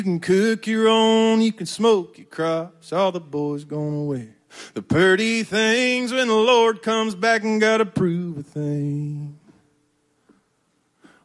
You can cook your own, you can smoke your crops, all the boys gonna wear the pretty things when the Lord comes back and gotta prove a thing.